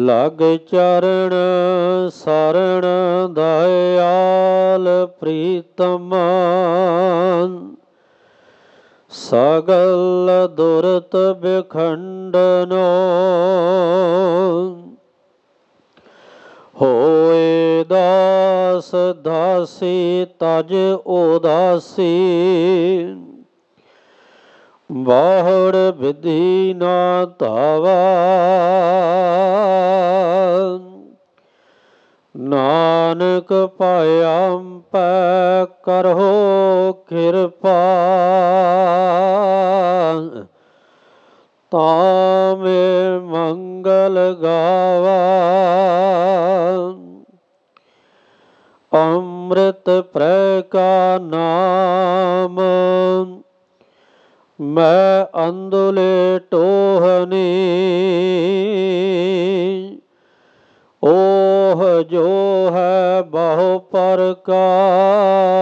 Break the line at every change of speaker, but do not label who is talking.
ਲਗ ਚਰਨ ਸਰਣ ਦਇਆਲ ਪ੍ਰੀਤਮ, ਸਗਲ ਦੁਰਤ ਬਿਖੰਡਨੋ, ਹੋਏ ਦਾਸ ਦਾਸੀ ਤਜ ਉਦਾਸੀ, ਬਾਹੜ ਵਿਧੀ ਨਾ ਧਾਵਾ, ਨਾਨਕ ਪਾਇਆ ਪੈ ਕਰਹੁ ਕਿਰਪਾ, ਤਾਮੇ ਮੰਗਲ ਗਾਵਾ। ਅੰਮ੍ਰਿਤ ਪ੍ਰੈ ਕਾ ਨਾਮ, ਮੈਂ ਅੰਧਲੇ ਟੋਹਨੀ, ਓਹ ਜੋ ਹੈ ਬਹੁ ਪ੍ਰਕਾਰ,